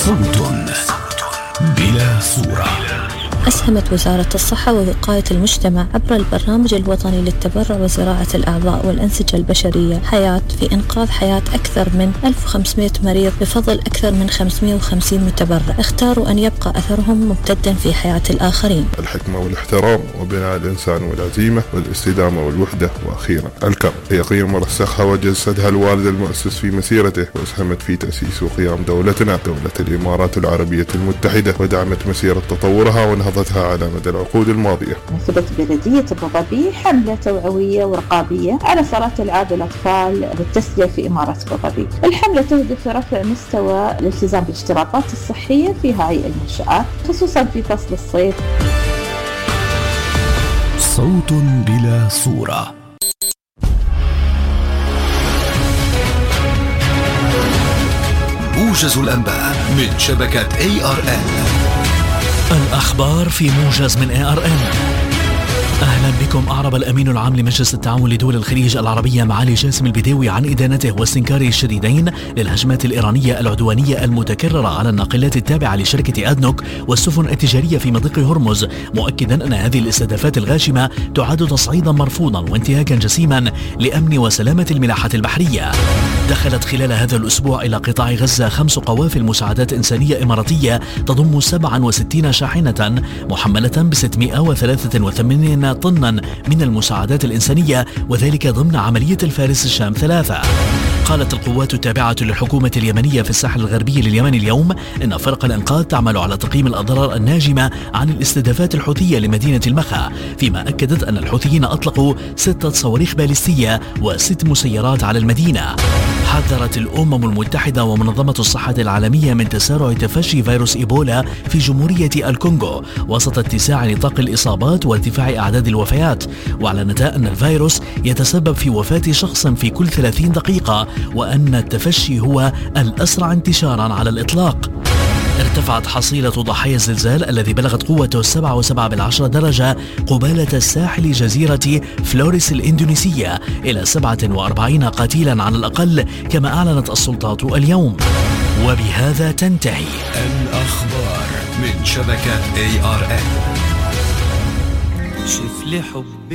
صوت بلا صورة. أسهمت وزارة الصحة ووقاية المجتمع عبر البرنامج الوطني للتبرع وزراعة الأعضاء والأنسجة البشرية حياة في إنقاذ حياة أكثر من 1500 مريض بفضل أكثر من 550 متبرع اختاروا أن يبقى أثرهم ممتدا في حياة الآخرين. الحكمة والاحترام وبناء الإنسان والعزيمة والاستدامة والوحدة، وأخيرا الكرم هي قيم رسخها وجسدها الوالد المؤسس في مسيرته، وأسهمت في تأسيس وقيام دولتنا دولة الإمارات العربية المتحدة، ودعمت مسيرة تطورها ونهضتها على مدى العقود الماضية. نفذت بلدية أبوظبي حملة توعوية ورقابية على صلاة ألعاب الأطفال بالتسلية في إمارة أبوظبي. الحملة تهدف لرفع مستوى الالتزام بالاشتراطات الصحية في هذه المنشآت خصوصا في فصل الصيف. صوت بلا صورة. موجز الأنباء من شبكة ARN. الأخبار في موجز من ARN. أهلا بكم. أعرب الأمين العام لمجلس التعاون لدول الخليج العربية معالي جاسم البديوي عن إدانته واستنكاره الشديدين للهجمات الإيرانية العدوانية المتكررة على الناقلات التابعة لشركة أدنوك والسفن التجارية في مضيق هرمز، مؤكدا أن هذه الاستهدافات الغاشمة تعد تصعيدا مرفوضا وانتهاكا جسيما لأمن وسلامة الملاحة البحرية. دخلت خلال هذا الأسبوع إلى قطاع غزة 5 قوافل مساعدات إنسانية إماراتية تضم 67 شاحنة محملة ب 683 طنا من المساعدات الإنسانية، وذلك ضمن عملية الفارس الشام 3. قالت القوات التابعة للحكومة اليمنية في الساحل الغربي لليمن اليوم إن فرق الإنقاذ تعمل على تقييم الأضرار الناجمة عن الاستهدافات الحوثية لمدينة المخا، فيما أكدت أن الحوثيين أطلقوا 6 صواريخ باليستية و6 مسيرات على المدينة. حذرت الأمم المتحدة ومنظمة الصحة العالمية من تسارع تفشي فيروس إيبولا في جمهورية الكونغو وسط اتساع نطاق الإصابات وارتفاع أعداد الوفيات، وأعلنتا أن الفيروس يتسبب في وفاة شخص في كل 30 دقيقة، وأن التفشي هو الأسرع انتشارا على الإطلاق. ارتفعت حصيلة ضحايا الزلزال الذي بلغت قوته 7.7 درجة قبالة ساحل جزيرة فلوريس الإندونيسية إلى 47 قتيلا على الأقل، كما أعلنت السلطات اليوم. وبهذا تنتهي الأخبار من شبكة ARN. شوف لي حب